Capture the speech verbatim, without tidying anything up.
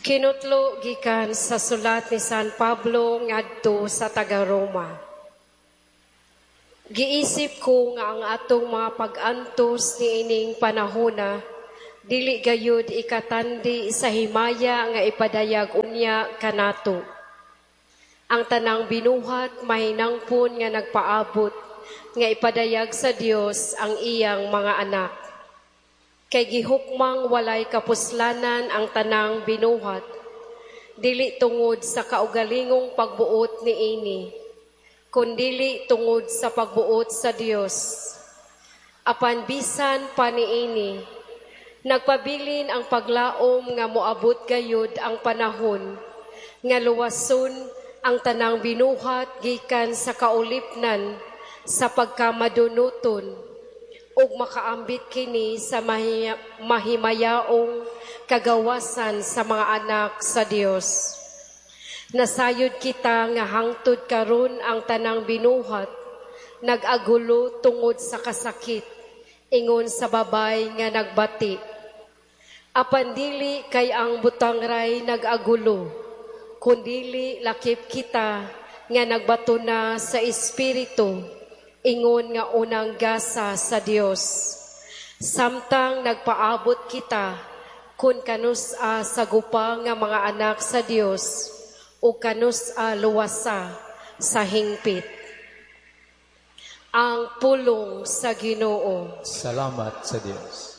Kinutlo gikan sa sulat ni San Pablo ngadto sa taga-Roma. Giisip ko nga ang atong mga pag-antos ni ining panahona dili gayud ikatandi sa himaya nga ipadayag unya kanato. Ang tanang binuhat mahinangpon nga nagpaabot nga ipadayag sa Dios ang iyang mga anak. Kay gihukmang walay kapuslanan ang tanang binuhat, dili tungod sa kaugalingong pagbuot ni ini, kundili tungod sa pagbuot sa Dios. Apan bisan pa ni ini, nagpabilin ang paglaom nga moabot gayud ang panahon, nga luwason ang tanang binuhat gikan sa kaulipnan sa pagkamadunuton, ug makaambit kini sa mahi- mahimayaong kagawasan sa mga anak sa Dios. Nasayod kita nga hangtod karon ang tanang binuhat, nag-agulo tungod sa kasakit, ingon sa babay nga nagbati. Apan dili kay ang butangray nag-agulo, kundili lakip kita nga nagbato na sa Espiritu, ingon nga unang gasa sa Dios. Samtang nagpaabot kita kun kanus-a sa gupa nga mga anak sa Dios o kanus-a luwasa sa hingpit. Ang pulong sa Ginoo. Salamat sa Dios.